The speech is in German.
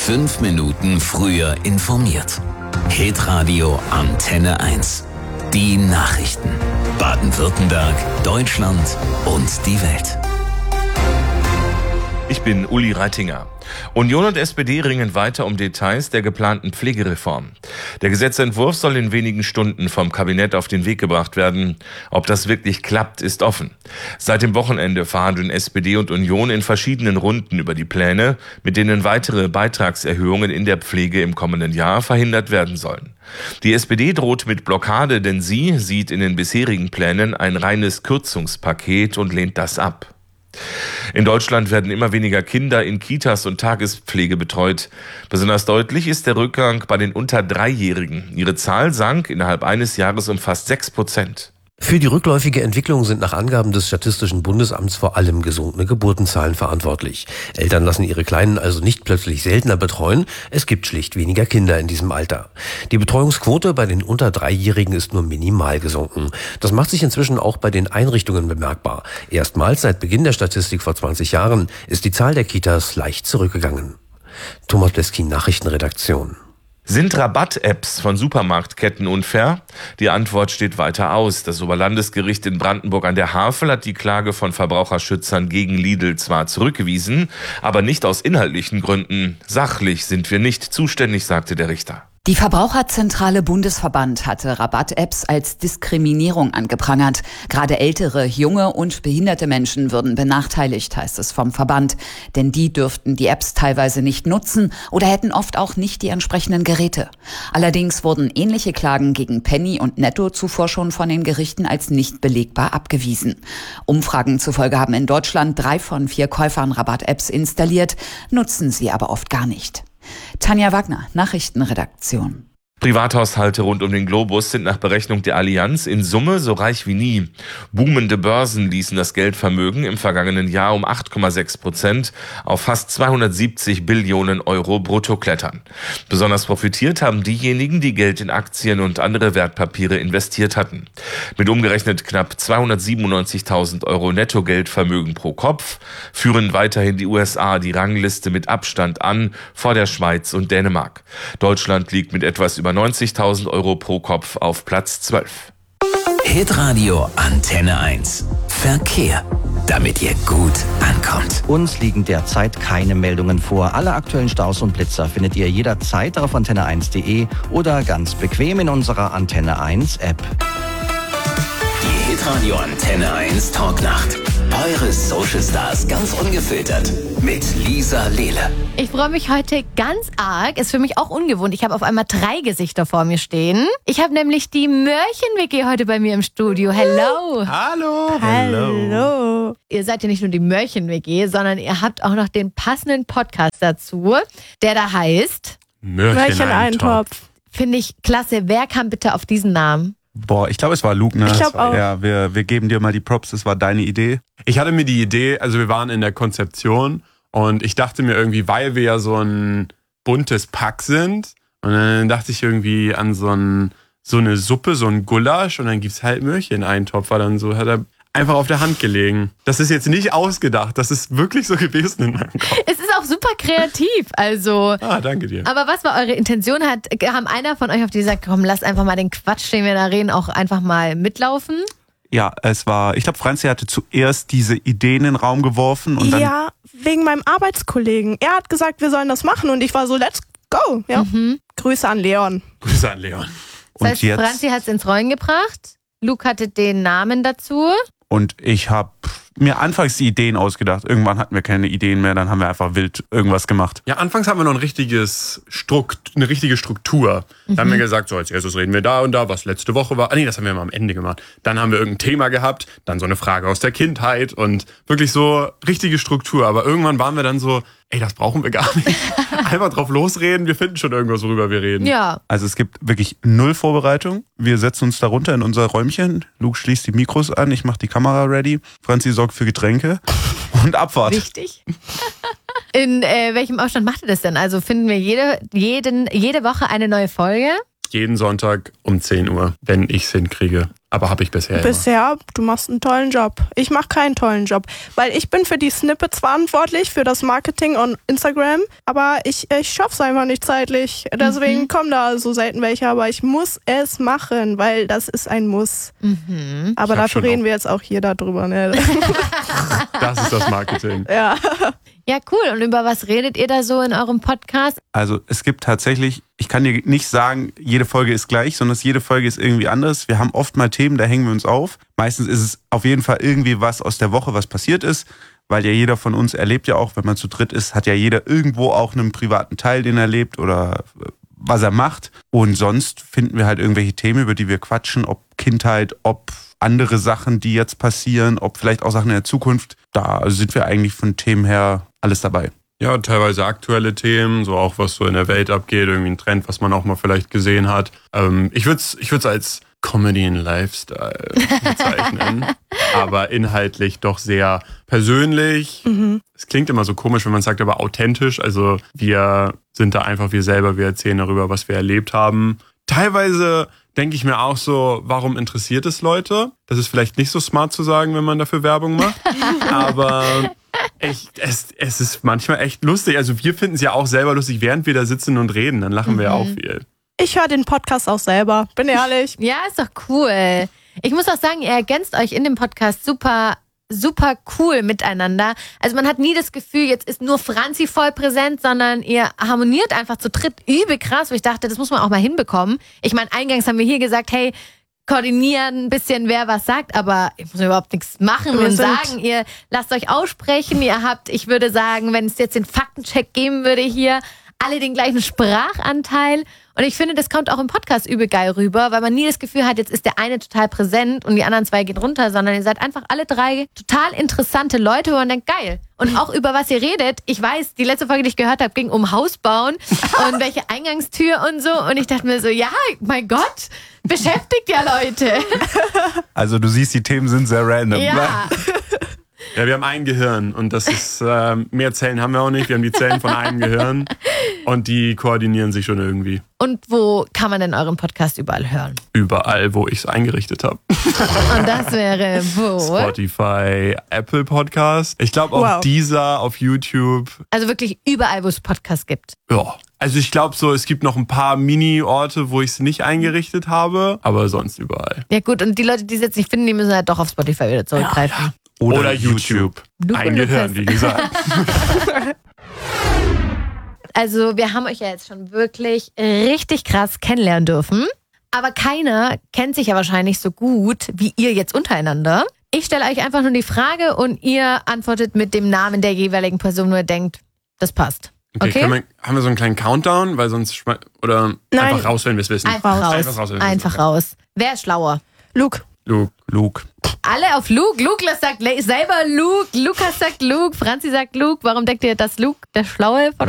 5 Minuten früher informiert. Hitradio Antenne 1. Die Nachrichten. Baden-Württemberg, Deutschland und die Welt. Ich bin Uli Reitinger. Union und SPD ringen weiter um Details der geplanten Pflegereform. Der Gesetzentwurf soll in wenigen Stunden vom Kabinett auf den Weg gebracht werden. Ob das wirklich klappt, ist offen. Seit dem Wochenende verhandeln SPD und Union in verschiedenen Runden über die Pläne, mit denen weitere Beitragserhöhungen in der Pflege im kommenden Jahr verhindert werden sollen. Die SPD droht mit Blockade, denn sie sieht in den bisherigen Plänen ein reines Kürzungspaket und lehnt das ab. In Deutschland werden immer weniger Kinder in Kitas und Tagespflege betreut. Besonders deutlich ist der Rückgang bei den unter 3-Jährigen. Ihre Zahl sank innerhalb eines Jahres um fast 6%. Für die rückläufige Entwicklung sind nach Angaben des Statistischen Bundesamts vor allem gesunkene Geburtenzahlen verantwortlich. Eltern lassen ihre Kleinen also nicht plötzlich seltener betreuen, es gibt schlicht weniger Kinder in diesem Alter. Die Betreuungsquote bei den unter 3-Jährigen ist nur minimal gesunken. Das macht sich inzwischen auch bei den Einrichtungen bemerkbar. Erstmals seit Beginn der Statistik vor 20 Jahren ist die Zahl der Kitas leicht zurückgegangen. Thomas Bleskin, Nachrichtenredaktion. Sind Rabatt-Apps von Supermarktketten unfair? Die Antwort steht weiter aus. Das Oberlandesgericht in Brandenburg an der Havel hat die Klage von Verbraucherschützern gegen Lidl zwar zurückgewiesen, aber nicht aus inhaltlichen Gründen. Sachlich sind wir nicht zuständig, sagte der Richter. Die Verbraucherzentrale Bundesverband hatte Rabatt-Apps als Diskriminierung angeprangert. Gerade ältere, junge und behinderte Menschen würden benachteiligt, heißt es vom Verband. Denn die dürften die Apps teilweise nicht nutzen oder hätten oft auch nicht die entsprechenden Geräte. Allerdings wurden ähnliche Klagen gegen Penny und Netto zuvor schon von den Gerichten als nicht belegbar abgewiesen. Umfragen zufolge haben in Deutschland 3 von 4 Käufern Rabatt-Apps installiert, nutzen sie aber oft gar nicht. Tanja Wagner, Nachrichtenredaktion. Privathaushalte rund um den Globus sind nach Berechnung der Allianz in Summe so reich wie nie. Boomende Börsen ließen das Geldvermögen im vergangenen Jahr um 8,6% auf fast 270 Billionen Euro brutto klettern. Besonders profitiert haben diejenigen, die Geld in Aktien und andere Wertpapiere investiert hatten. Mit umgerechnet knapp 297.000 Euro Nettogeldvermögen pro Kopf führen weiterhin die USA die Rangliste mit Abstand an vor der Schweiz und Dänemark. Deutschland liegt mit etwas über 90.000 Euro pro Kopf auf Platz 12. Hitradio Antenne 1. Verkehr. Damit ihr gut ankommt. Uns liegen derzeit keine Meldungen vor. Alle aktuellen Staus und Blitzer findet ihr jederzeit auf antenne1.de oder ganz bequem in unserer Antenne 1 App. Die Hitradio Antenne 1 Talknacht. Eure Social Stars ganz ungefiltert mit Lisa Lehle. Ich freue mich heute ganz arg. Ist für mich auch ungewohnt. Ich habe auf einmal 3 Gesichter vor mir stehen. Ich habe nämlich die Mörchen-WG heute bei mir im Studio. Hello. Hallo. Hallo. Ihr seid ja nicht nur die Mörchen-WG, sondern ihr habt auch noch den passenden Podcast dazu, der da heißt Mörchen-Eintopf. Finde ich klasse. Wer kam bitte auf diesen Namen? Boah, ich glaube, es war Luke, ne? Ich glaube auch. Ja, wir geben dir mal die Props, das war deine Idee. Ich hatte mir die Idee, also wir waren in der Konzeption und ich dachte mir irgendwie, weil wir ja so ein buntes Pack sind, und dann dachte ich irgendwie an so eine Suppe, so ein Gulasch und dann gibt's halt Mörchen-Eintopf, war dann so, hat er einfach auf der Hand gelegen. Das ist jetzt nicht ausgedacht, das ist wirklich so gewesen in meinem Kopf. Es ist auch super kreativ, also. Danke dir. Aber was war eure Intention? Haben einer von euch auf die gesagt, komm, lass einfach mal den Quatsch, den wir da reden, auch einfach mal mitlaufen? Ja, ich glaube, Franzi hatte zuerst diese Idee in den Raum geworfen. Und ja, wegen meinem Arbeitskollegen. Er hat gesagt, wir sollen das machen und ich war so, let's go. Ja. Grüße an Leon. Grüße an Leon. Das heißt, Franzi hat es ins Rollen gebracht, Luke hatte den Namen dazu. Und ich habe mir anfangs die Ideen ausgedacht. Irgendwann hatten wir keine Ideen mehr, dann haben wir einfach wild irgendwas gemacht. Ja, anfangs haben wir noch eine richtige Struktur. Dann haben wir gesagt, so als erstes reden wir da und da, was letzte Woche war. Das haben wir mal am Ende gemacht. Dann haben wir irgendein Thema gehabt, dann so eine Frage aus der Kindheit und wirklich so richtige Struktur. Aber irgendwann waren wir dann so, das brauchen wir gar nicht. Einfach drauf losreden, wir finden schon irgendwas, worüber wir reden. Ja. Also es gibt wirklich 0 Vorbereitung. Wir setzen uns da runter in unser Räumchen. Luke schließt die Mikros an, ich mache die Kamera ready. Franzi sorgt für Getränke und Abfahrt. Wichtig. In welchem Aufstand macht ihr das denn? Also finden wir jede Woche eine neue Folge? Jeden Sonntag um 10 Uhr, wenn ich es hinkriege. Aber habe ich bisher immer. Bisher, du machst einen tollen Job. Ich mache keinen tollen Job, weil ich bin für die Snippets verantwortlich, für das Marketing on Instagram, aber ich schaff's einfach nicht zeitlich. Deswegen kommen da so selten welche, aber ich muss es machen, weil das ist ein Muss. Aber dafür reden wir jetzt auch hier darüber. Ne? Das ist das Marketing. Ja. Ja, cool. Und über was redet ihr da so in eurem Podcast? Also es gibt tatsächlich, ich kann dir nicht sagen, jede Folge ist gleich, sondern jede Folge ist irgendwie anders. Wir haben oft mal Themen, da hängen wir uns auf. Meistens ist es auf jeden Fall irgendwie was aus der Woche, was passiert ist, weil ja jeder von uns erlebt ja auch, wenn man zu dritt ist, hat ja jeder irgendwo auch einen privaten Teil, den er erlebt oder was er macht. Und sonst finden wir halt irgendwelche Themen, über die wir quatschen, ob Kindheit, ob andere Sachen, die jetzt passieren, ob vielleicht auch Sachen in der Zukunft. Da sind wir eigentlich von Themen her alles dabei. Ja, teilweise aktuelle Themen, so auch was so in der Welt abgeht, irgendwie ein Trend, was man auch mal vielleicht gesehen hat. Ich würd's als Comedy and Lifestyle bezeichnen, aber inhaltlich doch sehr persönlich. Es klingt immer so komisch, wenn man sagt, aber authentisch. Also wir sind da einfach wir selber, wir erzählen darüber, was wir erlebt haben. Teilweise denke ich mir auch so, warum interessiert es Leute? Das ist vielleicht nicht so smart zu sagen, wenn man dafür Werbung macht, aber es ist manchmal echt lustig. Also wir finden es ja auch selber lustig, während wir da sitzen und reden, dann lachen wir ja auch viel. Ich höre den Podcast auch selber, bin ehrlich. Ja, ist doch cool. Ich muss auch sagen, ihr ergänzt euch in dem Podcast super cool miteinander. Also man hat nie das Gefühl, jetzt ist nur Franzi voll präsent, sondern ihr harmoniert einfach zu dritt übel krass. Wo ich dachte, das muss man auch mal hinbekommen. Ich meine, eingangs haben wir hier gesagt, hey, koordinieren ein bisschen, wer was sagt, aber ich muss überhaupt nichts machen und sagen, ihr lasst euch aussprechen, ich würde sagen, wenn es jetzt den Faktencheck geben würde hier, alle den gleichen Sprachanteil. Und ich finde, das kommt auch im Podcast übel geil rüber, weil man nie das Gefühl hat, jetzt ist der eine total präsent und die anderen zwei gehen runter, sondern ihr seid einfach alle drei total interessante Leute, wo man denkt, geil. Und auch über was ihr redet. Ich weiß, die letzte Folge, die ich gehört habe, ging um Hausbauen und welche Eingangstür und so. Und ich dachte mir so, ja, mein Gott, beschäftigt ja Leute. Also du siehst, die Themen sind sehr random. Ja. Ja, wir haben ein Gehirn und das ist, mehr Zellen haben wir auch nicht. Wir haben die Zellen von einem Gehirn und die koordinieren sich schon irgendwie. Und wo kann man denn euren Podcast überall hören? Überall, wo ich es eingerichtet habe. Und das wäre wo? Spotify, Apple Podcast. Ich glaube auch Deezer auf YouTube. Also wirklich überall, wo es Podcasts gibt. Ja. Also ich glaube so, es gibt noch ein paar Mini-Orte, wo ich es nicht eingerichtet habe, aber sonst überall. Ja gut, und die Leute, die es jetzt nicht finden, die müssen halt doch auf Spotify wieder zurückgreifen. Ja. Oder YouTube. Ein Gehirn, wie gesagt. Also wir haben euch ja jetzt schon wirklich richtig krass kennenlernen dürfen. Aber keiner kennt sich ja wahrscheinlich so gut wie ihr jetzt untereinander. Ich stelle euch einfach nur die Frage und ihr antwortet mit dem Namen der jeweiligen Person, wo ihr denkt, das passt. Okay? Haben wir so einen kleinen Countdown? Weil sonst Nein. Einfach raus, wenn wir es wissen. Einfach raus. Wer ist schlauer? Luke. Alle auf Luke. Luke sagt selber Luke. Lukas sagt Luke. Franzi sagt Luke. Warum denkt ihr, dass Luke der Schlaue von